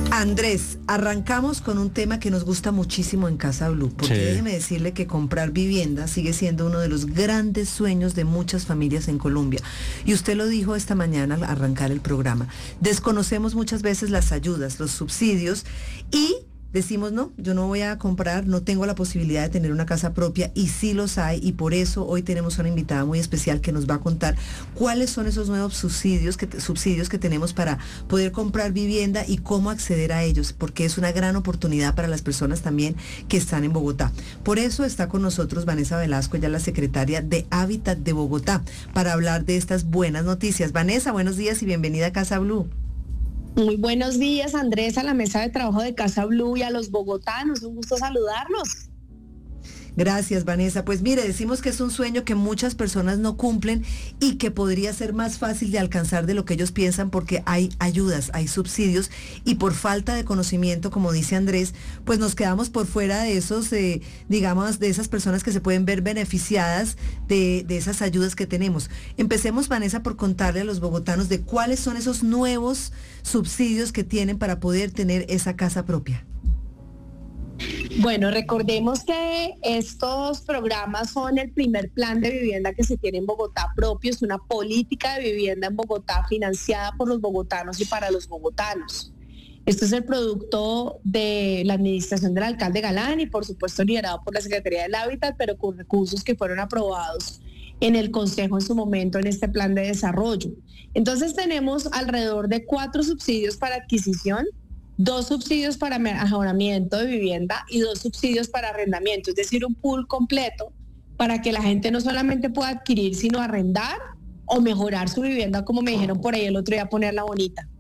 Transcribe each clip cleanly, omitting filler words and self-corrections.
Andrés, arrancamos con un tema que nos gusta muchísimo en Casa Blue, porque Sí. déjeme decirle que comprar vivienda sigue siendo uno de los grandes sueños de muchas familias en Colombia. Y usted lo dijo esta mañana al arrancar el programa. Desconocemos muchas veces las ayudas, los subsidios y decimos, no, yo no voy a comprar, no tengo la posibilidad de tener una casa propia, y sí los hay, y por eso hoy tenemos una invitada muy especial que nos va a contar cuáles son esos nuevos subsidios que tenemos para poder comprar vivienda y cómo acceder a ellos, porque es una gran oportunidad para las personas también que están en Bogotá. Por eso está con nosotros Vanessa Velasco, ella es la secretaria de Hábitat de Bogotá, para hablar de estas buenas noticias. Vanessa, buenos días y bienvenida a Casa Blue. Muy buenos días, Andrés, a la mesa de trabajo de Casa Blue y a los bogotanos. Un gusto saludarlos. Gracias, Vanessa. Pues mire, decimos que es un sueño que muchas personas no cumplen y que podría ser más fácil de alcanzar de lo que ellos piensan, porque hay ayudas, hay subsidios, y por falta de conocimiento, como dice Andrés, pues nos quedamos por fuera de esos, digamos, de esas personas que se pueden ver beneficiadas de esas ayudas que tenemos. Empecemos, Vanessa, por contarle a los bogotanos de cuáles son esos nuevos subsidios que tienen para poder tener esa casa propia. Bueno, recordemos que estos programas son el primer plan de vivienda que se tiene en Bogotá propio. Es una política de vivienda en Bogotá financiada por los bogotanos y para los bogotanos. Esto es el producto de la administración del alcalde Galán y por supuesto liderado por la Secretaría del Hábitat, pero con recursos que fueron aprobados en el Consejo en su momento en este plan de desarrollo. Entonces tenemos alrededor de 4 subsidios para adquisición, 2 subsidios para mejoramiento de vivienda y 2 subsidios para arrendamiento, es decir, un pool completo para que la gente no solamente pueda adquirir, sino arrendar o mejorar su vivienda, como me dijeron por ahí el otro día, ponerla bonita.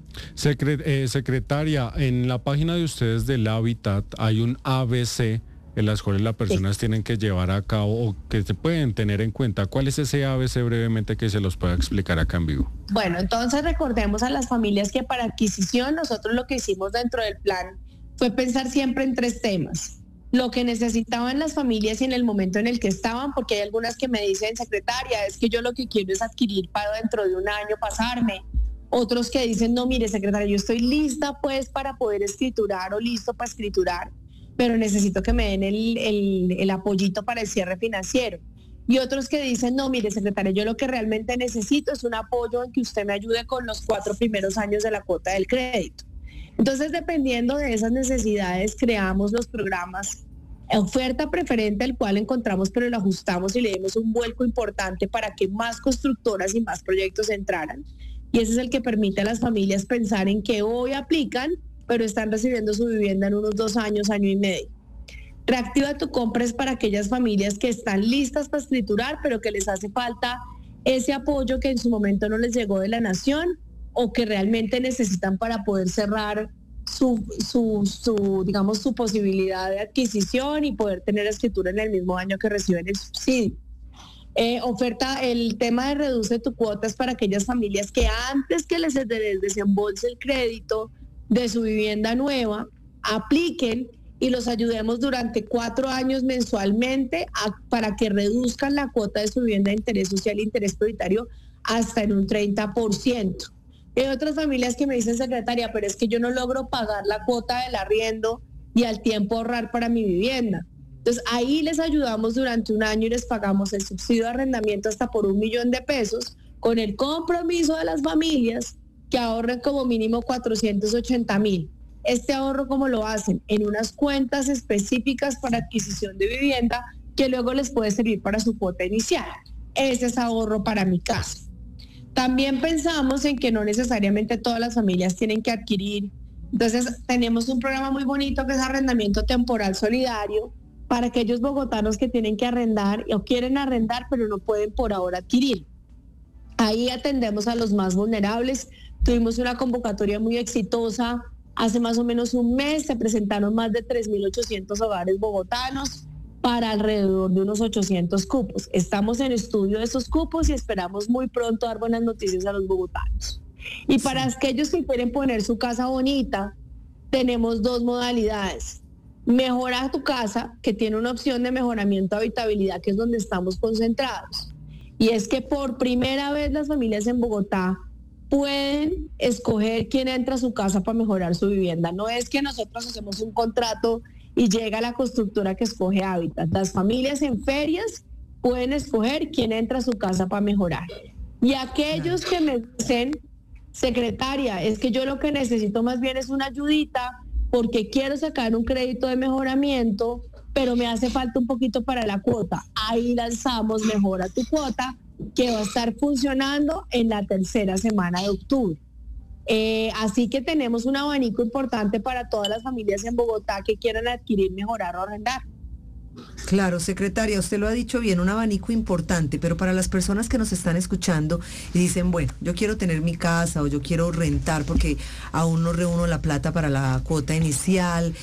Secretaria, en la página de ustedes del Hábitat hay un ABC en las cuales las personas tienen que llevar a cabo o que se pueden tener en cuenta. ¿Cuál es ese ABC brevemente que se los pueda explicar acá en vivo? Bueno, entonces recordemos a las familias que para adquisición nosotros lo que hicimos dentro del plan fue pensar siempre en 3 temas. Lo que necesitaban las familias y en el momento en el que estaban, porque hay algunas que me dicen, secretaria, es que yo lo que quiero es adquirir para dentro de un año pasarme. Otros que dicen, no, mire, secretaria, yo estoy lista pues para poder escriturar o listo para escriturar, pero necesito que me den el apoyito para el cierre financiero. Y otros que dicen, no, mire, secretaria, yo lo que realmente necesito es un apoyo en que usted me ayude con los 4 primeros años de la cuota del crédito. Entonces, dependiendo de esas necesidades, creamos los programas oferta preferente, el cual encontramos, pero lo ajustamos y le dimos un vuelco importante para que más constructoras y más proyectos entraran. Y ese es el que permite a las familias pensar en que hoy aplican, pero están recibiendo su vivienda en unos 2 años, año y medio. Reactiva tu compra es para aquellas familias que están listas para escriturar, pero que les hace falta ese apoyo que en su momento no les llegó de la nación o que realmente necesitan para poder cerrar digamos, su posibilidad de adquisición y poder tener escritura en el mismo año que reciben el subsidio. El tema de reduce tu cuota es para aquellas familias que antes que les desembolse el crédito de su vivienda nueva, apliquen y los ayudemos durante 4 años mensualmente para que reduzcan la cuota de su vivienda de interés social e interés prioritario hasta en un 30%. Hay otras familias que me dicen, secretaria, pero es que yo no logro pagar la cuota del arriendo y al tiempo ahorrar para mi vivienda. Entonces ahí les ayudamos durante un año y les pagamos el subsidio de arrendamiento hasta por $1.000.000 con el compromiso de las familias que ahorren como mínimo 480,000. Este ahorro, ¿cómo lo hacen? En unas cuentas específicas para adquisición de vivienda que luego les puede servir para su cuota inicial. Ese es ahorro para mi casa. También pensamos en que no necesariamente todas las familias tienen que adquirir. Entonces tenemos un programa muy bonito que es arrendamiento temporal solidario para aquellos bogotanos que tienen que arrendar o quieren arrendar pero no pueden por ahora adquirir. Ahí atendemos a los más vulnerables. Tuvimos una convocatoria muy exitosa. Hace más o menos un mes se presentaron más de 3.800 hogares bogotanos para alrededor de unos 800 cupos. Estamos en estudio de esos cupos y esperamos muy pronto dar buenas noticias a los bogotanos. Y para aquellos que quieren poner su casa bonita, tenemos 2 modalidades. Mejora tu casa, que tiene una opción de mejoramiento de habitabilidad, que es donde estamos concentrados. Y es que por primera vez las familias en Bogotá pueden escoger quién entra a su casa para mejorar su vivienda. No es que nosotros hacemos un contrato y llega la constructora que escoge Hábitat. Las familias en ferias pueden escoger quién entra a su casa para mejorar. Y aquellos que me dicen, secretaria, es que yo lo que necesito más bien es una ayudita porque quiero sacar un crédito de mejoramiento, pero me hace falta un poquito para la cuota. Ahí lanzamos Mejora tu Cuota, que va a estar funcionando en la tercera semana de octubre. Así que tenemos un abanico importante para todas las familias en Bogotá que quieran adquirir, mejorar o arrendar. Claro, secretaria, usted lo ha dicho bien, un abanico importante, pero para las personas que nos están escuchando y dicen, bueno, yo quiero tener mi casa o yo quiero rentar porque aún no reúno la plata para la cuota inicial,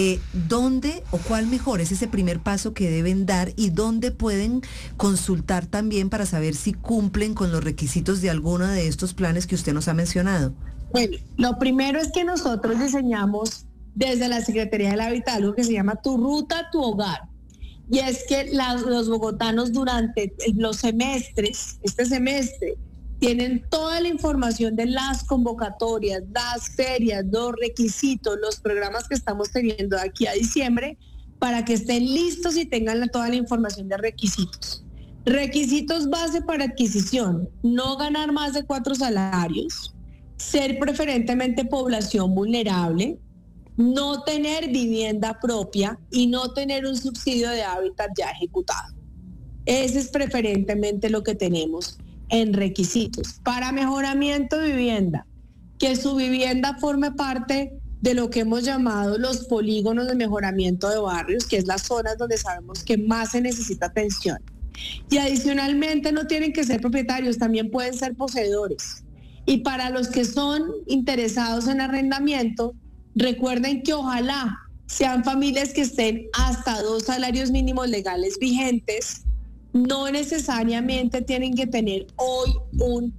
¿dónde o cuál mejor es ese primer paso que deben dar y dónde pueden consultar también para saber si cumplen con los requisitos de alguno de estos planes que usted nos ha mencionado? Bueno, lo primero es que nosotros diseñamos desde la Secretaría del Hábitat algo que se llama Tu Ruta, Tu Hogar. Y es que los bogotanos durante los semestres, este semestre, tienen toda la información de las convocatorias, las ferias, los requisitos, los programas que estamos teniendo de aquí a diciembre, para que estén listos y tengan toda la información de requisitos. Requisitos base para adquisición: no ganar más de 4 salarios, ser preferentemente población vulnerable, no tener vivienda propia y no tener un subsidio de hábitat ya ejecutado. Ese es preferentemente lo que tenemos en requisitos. Para mejoramiento de vivienda, que su vivienda forme parte de lo que hemos llamado los polígonos de mejoramiento de barrios, que es las zonas donde sabemos que más se necesita atención. Y adicionalmente no tienen que ser propietarios, también pueden ser poseedores. Y para los que son interesados en arrendamiento, recuerden que ojalá sean familias que estén hasta 2 salarios mínimos legales vigentes. No necesariamente tienen que tener hoy un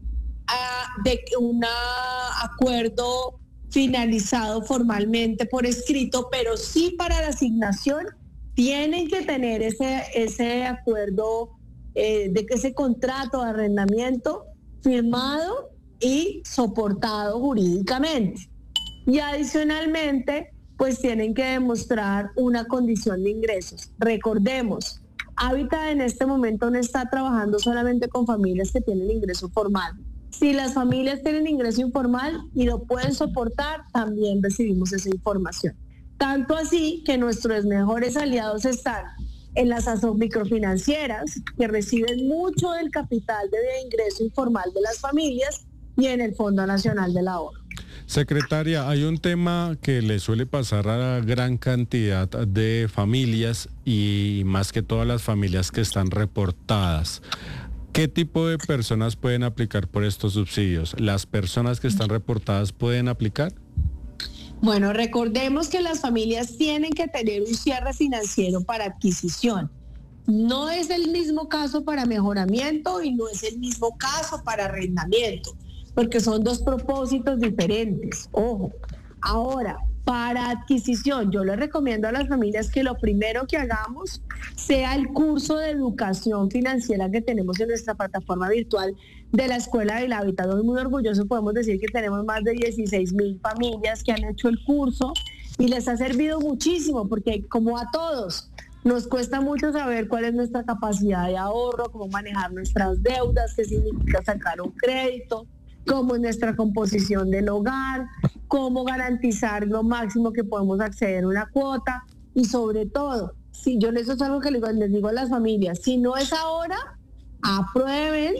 acuerdo finalizado formalmente por escrito, pero sí para la asignación tienen que tener ese acuerdo, ese contrato de arrendamiento firmado y soportado jurídicamente. Y adicionalmente, pues tienen que demostrar una condición de ingresos. Recordemos, Hábitat en este momento no está trabajando solamente con familias que tienen ingreso formal. Si las familias tienen ingreso informal y lo pueden soportar, también recibimos esa información. Tanto así que nuestros mejores aliados están en las microfinancieras, que reciben mucho del capital de ingreso informal de las familias, y en el Fondo Nacional del Ahorro. Secretaria, hay un tema que le suele pasar a la gran cantidad de familias y más que todas las familias que están reportadas. ¿Qué tipo de personas pueden aplicar por estos subsidios? ¿Las personas que están reportadas pueden aplicar? Bueno, recordemos que las familias tienen que tener un cierre financiero para adquisición. No es el mismo caso para mejoramiento y no es el mismo caso para arrendamiento, porque son 2 propósitos diferentes. Ojo, ahora, para adquisición, yo les recomiendo a las familias que lo primero que hagamos sea el curso de educación financiera que tenemos en nuestra plataforma virtual de la Escuela del Hábitat. Muy orgulloso podemos decir que tenemos más de 16,000 familias que han hecho el curso y les ha servido muchísimo, porque como a todos, nos cuesta mucho saber cuál es nuestra capacidad de ahorro, cómo manejar nuestras deudas, qué significa sacar un crédito, cómo es nuestra composición del hogar, cómo garantizar lo máximo que podemos acceder a una cuota y sobre todo, si yo eso es algo que les digo a las familias, si no es ahora, aprueben,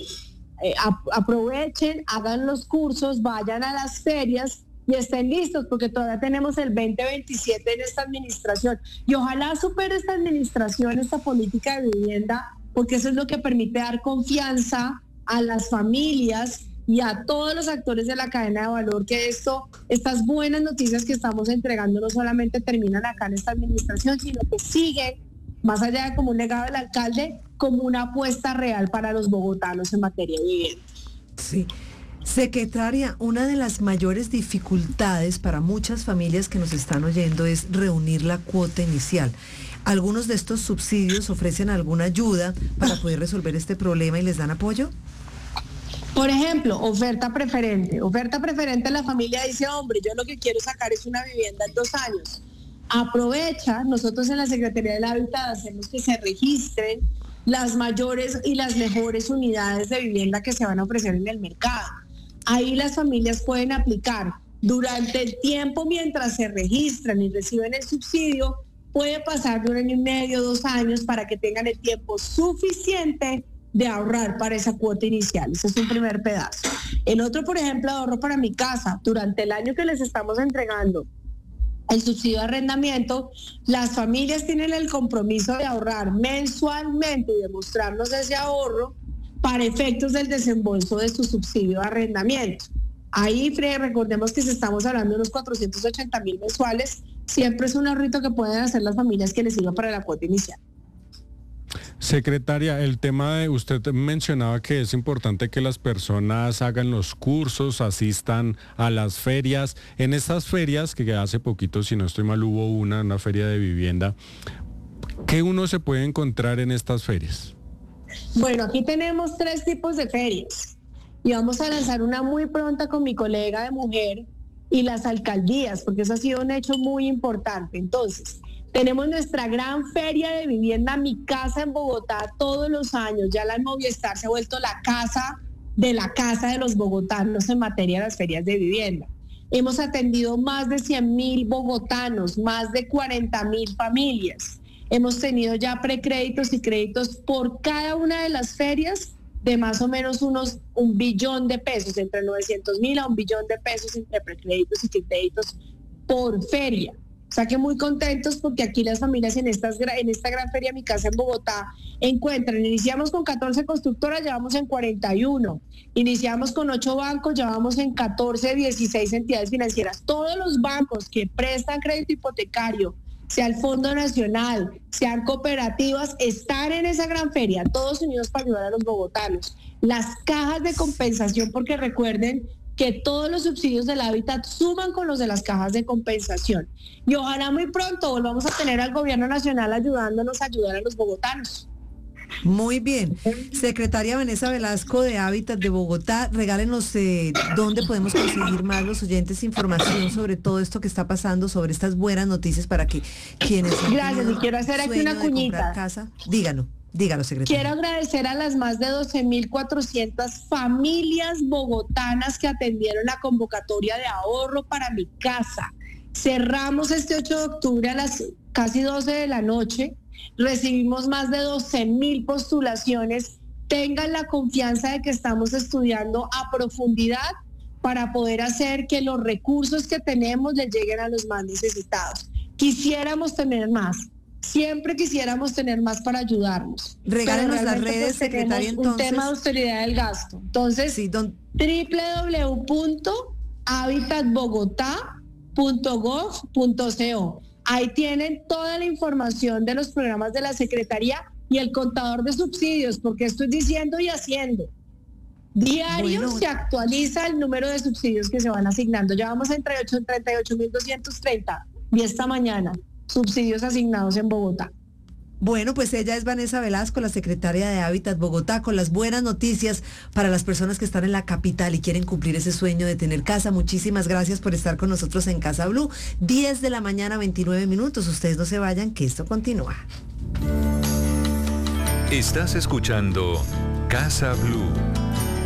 aprovechen, hagan los cursos, vayan a las ferias y estén listos, porque todavía tenemos el 2027 en esta administración y ojalá supere esta administración esta política de vivienda, porque eso es lo que permite dar confianza a las familias y a todos los actores de la cadena de valor, que estas buenas noticias que estamos entregando no solamente terminan acá en esta administración, sino que siguen, más allá de como un legado del alcalde, como una apuesta real para los bogotanos en materia de vivienda. Sí. Secretaria, una de las mayores dificultades para muchas familias que nos están oyendo es reunir la cuota inicial. ¿Algunos de estos subsidios ofrecen alguna ayuda para poder resolver este problema y les dan apoyo? Por ejemplo, oferta preferente. Oferta preferente, la familia dice, hombre, yo lo que quiero sacar es una vivienda en 2 años. Aprovecha, nosotros en la Secretaría del Hábitat hacemos que se registren las mayores y las mejores unidades de vivienda que se van a ofrecer en el mercado. Ahí las familias pueden aplicar. Durante el tiempo mientras se registran y reciben el subsidio, puede pasar de 1 año y medio, 2 años, para que tengan el tiempo suficiente de ahorrar para esa cuota inicial. Ese es un primer pedazo. El otro, por ejemplo, ahorro para mi casa. Durante el año que les estamos entregando el subsidio de arrendamiento, las familias tienen el compromiso de ahorrar mensualmente y demostrarnos ese ahorro para efectos del desembolso de su subsidio de arrendamiento. Ahí, Fred, recordemos que si estamos hablando de unos 480,000 mensuales, siempre es un ahorrito que pueden hacer las familias que les sirva para la cuota inicial. Secretaria, el tema de usted mencionaba que es importante que las personas hagan los cursos, asistan a las ferias. En estas ferias, que hace poquito, si no estoy mal, hubo una feria de vivienda, ¿qué uno se puede encontrar en estas ferias? Bueno, aquí tenemos 3 tipos de ferias y vamos a lanzar una muy pronta con mi colega de mujer y las alcaldías, porque eso ha sido un hecho muy importante. Entonces, tenemos nuestra gran feria de vivienda, Mi Casa, en Bogotá, todos los años. Ya la Movistar se ha vuelto la casa de los bogotanos en materia de las ferias de vivienda. Hemos atendido más de 100,000 bogotanos, más de 40,000 familias. Hemos tenido ya precréditos y créditos por cada una de las ferias de más o menos unos 1 billón de pesos, entre 900,000 a 1 billón de pesos entre precréditos y créditos por feria. O sea que muy contentos porque aquí las familias en esta gran feria Mi Casa en Bogotá encuentran. Iniciamos con 14 constructoras, ya vamos en 41. Iniciamos con 8 bancos, ya vamos en 14, 16 entidades financieras. Todos los bancos que prestan crédito hipotecario, sea el Fondo Nacional, sean cooperativas, están en esa gran feria, todos unidos para ayudar a los bogotanos. Las cajas de compensación, porque recuerden que todos los subsidios del hábitat suman con los de las cajas de compensación. Y ojalá muy pronto volvamos a tener al gobierno nacional ayudándonos a ayudar a los bogotanos. Muy bien. Secretaria Vanessa Velasco de Hábitat de Bogotá, regálenos dónde podemos conseguir más los oyentes información sobre todo esto que está pasando, sobre estas buenas noticias para que quienes... Gracias, y quiero hacer aquí una cuñita. Dígalo, secretaria. Quiero agradecer a las más de 12,400 familias bogotanas que atendieron la convocatoria de ahorro para Mi Casa. Cerramos este 8 de octubre a las casi 12 de la noche. Recibimos más de 12,000 postulaciones. Tengan la confianza de que estamos estudiando a profundidad para poder hacer que los recursos que tenemos les lleguen a los más necesitados. Quisiéramos tener más. Siempre quisiéramos tener más para ayudarnos. Regálenos las redes, secretaria, entonces. Un tema de austeridad del gasto. Entonces, sí, www.habitatbogotá.gov.co. Ahí tienen toda la información de los programas de la Secretaría y el contador de subsidios, porque estoy diciendo y haciendo. Diario se actualiza el número de subsidios que se van asignando. Ya vamos en 38,230 y esta mañana subsidios asignados en Bogotá. Bueno, pues ella es Vanessa Velasco, la secretaria de Hábitat Bogotá, con las buenas noticias para las personas que están en la capital y quieren cumplir ese sueño de tener casa. Muchísimas gracias por estar con nosotros en Casa Blue. 10 de la mañana, 29 minutos. Ustedes no se vayan, que esto continúa. Estás escuchando Casa Blue.